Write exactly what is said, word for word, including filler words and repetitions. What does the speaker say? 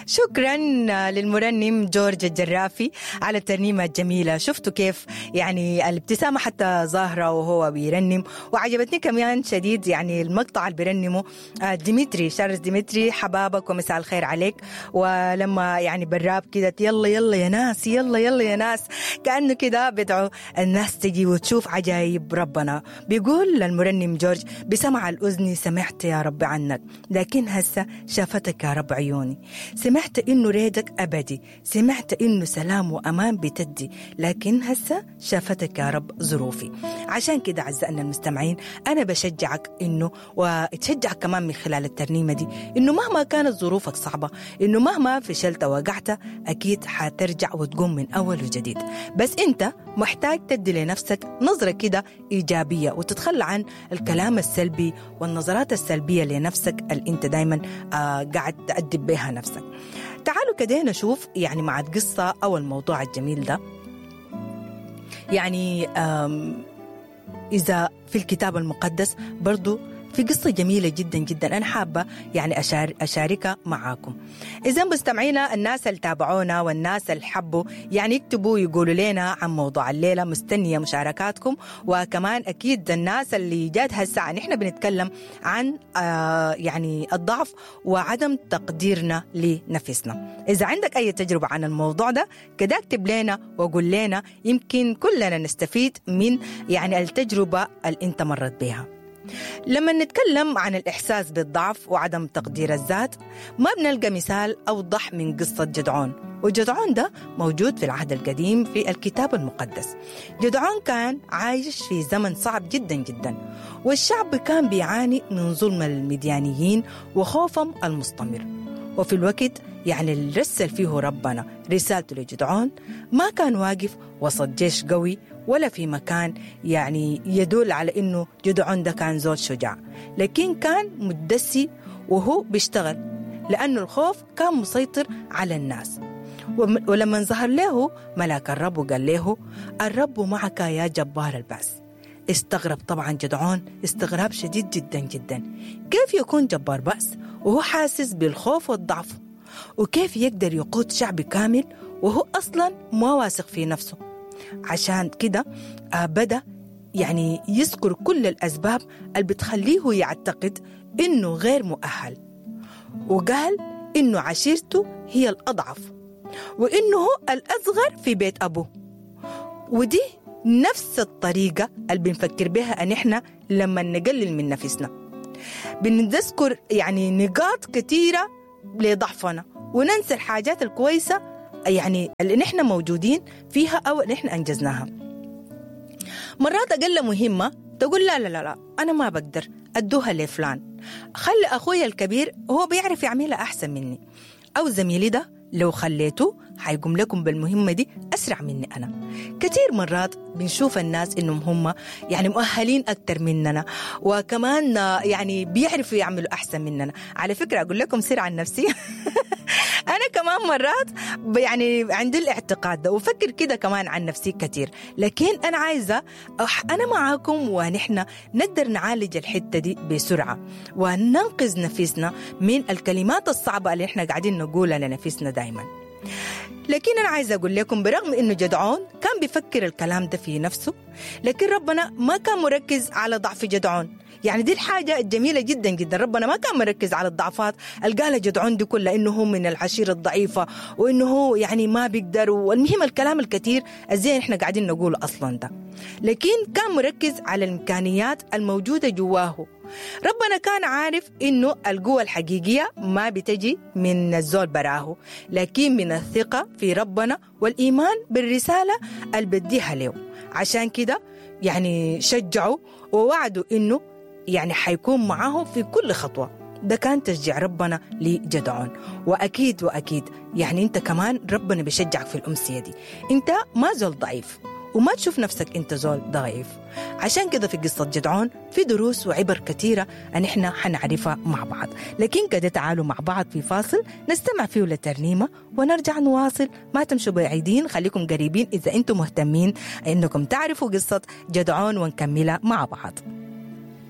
شكرا للمرنم جورج الجرافي على الترنيمة الجميلة. شفتوا كيف يعني الابتسامة حتى ظاهرة وهو بيرنم. وعجبتني كمان شديد يعني المقطع اللي بيرنمه ديمتري شارلز ديمتري، حبابك ومساء الخير عليك. ولما يعني بالراب كده يلا يلا يا ناس، يلا يلا يا ناس، كأنه كده بدعو الناس تجي وتشوف عجائب ربنا. بيقول للمرنم جورج: بسمع الأذن سمعت يا رب عنك، لكن هسه شافتك يا رب عيوني. سمعت إنه ريدك أبدي، سمعت إنه سلام وأمان بتدي، لكن هسه شافتك يا رب ظروفي. عشان كده أعزائنا المستمعين، أنا بشجعك إنه وتشجعك كمان من خلال الترنيمة دي إنه مهما كانت ظروفك صعبة، إنه مهما فشلت ووقعت، أكيد حترجع وتقوم من أول وجديد. بس أنت محتاج تدي لنفسك نظرة كده إيجابية وتتخلى عن الكلام السلبي والنظرات السلبية لنفسك اللي أنت دايما آه قاعد تأدب بها نفسك. تعالوا كده نشوف يعني مع القصة أو الموضوع الجميل ده. يعني إذا في الكتاب المقدس برضو في قصة جميلة جدا جدا أنا حابة يعني أشار أشاركها معاكم. إذا مستمعينا الناس اللي تابعونا والناس اللي حبوا يعني يكتبوا يقولوا لنا عن موضوع الليلة، مستنية مشاركاتكم. وكمان أكيد الناس اللي جات هالساعة نحن بنتكلم عن آه يعني الضعف وعدم تقديرنا لنفسنا. إذا عندك أي تجربة عن الموضوع ده كده اكتب لنا وقول لنا، يمكن كلنا نستفيد من يعني التجربة اللي أنت مرت بها. لما نتكلم عن الإحساس بالضعف وعدم تقدير الذات، ما بنلقى مثال أوضح من قصة جدعون. وجدعون ده موجود في العهد القديم في الكتاب المقدس. جدعون كان عايش في زمن صعب جدا جدا، والشعب كان بيعاني من ظلم المديانيين وخوفهم المستمر. وفي الوقت يعني اللي رسل فيه ربنا رسالته لجدعون ما كان واقف وسط جيش قوي ولا في مكان يعني يدل على إنه جدعون ده كان زول شجاع، لكن كان مدسي وهو بيشتغل، لأنه الخوف كان مسيطر على الناس. ولما ظهر له ملاك الرب وقال له: الرب معك يا جبار البأس. استغرب طبعا جدعون استغراب شديد جدا جدا. كيف يكون جبار بأس وهو حاسس بالخوف والضعف؟ وكيف يقدر يقود شعب كامل وهو أصلا ما واثق في نفسه؟ عشان كده بدأ يعني يذكر كل الأسباب اللي بتخليه يعتقد إنه غير مؤهل، وقال إنه عشيرته هي الأضعف، وإنه هو الأصغر في بيت أبوه. ودي نفس الطريقة اللي بنفكر بها أن إحنا لما نقلل من نفسنا بنذكر يعني نقاط كتيرة لضعفنا وننسى الحاجات الكويسة يعني اللي نحن موجودين فيها أو اللي نحن أنجزناها. مرات أقل مهمة تقول لا لا لا لا أنا ما بقدر، أدوها لفلان، خلي أخوي الكبير هو بيعرف يعملها أحسن مني، أو زميلي ده لو خليته حيقوم لكم بالمهمة دي أسرع مني أنا. كتير مرات بنشوف الناس إنهم هم يعني مؤهلين أكتر مننا، وكمان يعني بيعرفوا يعملوا أحسن مننا. على فكرة أقول لكم سر عن نفسي أنا كمان مرات يعني عندي الاعتقاد ده وفكر كده كمان عن نفسي كتير، لكن أنا عايزة أنا معاكم ونحن نقدر نعالج الحتة دي بسرعة وننقذ نفسنا من الكلمات الصعبة اللي إحنا قاعدين نقولها لنفسنا دايما. لكن أنا عايزة أقول لكم برغم إنه جدعون كان بيفكر الكلام ده في نفسه، لكن ربنا ما كان مركز على ضعف جدعون. يعني دي الحاجة الجميلة جدا جدا، ربنا ما كان مركز على الضعفات القالة جدعون دي كلها، إنه هو من العشيرة الضعيفة وإنه هو يعني ما بيقدر، والمهم الكلام الكثير الزين إحنا قاعدين نقوله أصلا ده، لكن كان مركز على الإمكانيات الموجودة جواه. ربنا كان عارف إنه القوة الحقيقية ما بتجي من الزول براه، لكن من الثقة في ربنا والإيمان بالرسالة اللي بديها له. عشان كده يعني شجعوا ووعدوا إنه يعني حيكون معاه في كل خطوة. ده كان تشجيع ربنا لجدعون. وأكيد وأكيد يعني أنت كمان ربنا بيشجعك في الأمسية دي. أنت ما زول ضعيف وما تشوف نفسك أنت زول ضعيف. عشان كده في قصة جدعون في دروس وعبر كثيرة أن إحنا حنعرفها مع بعض. لكن كده تعالوا مع بعض في فاصل نستمع فيه لترنيمة ونرجع نواصل. ما تمشوا بعيدين، خليكم قريبين إذا أنتم مهتمين أنكم تعرفوا قصة جدعون ونكملها مع بعض.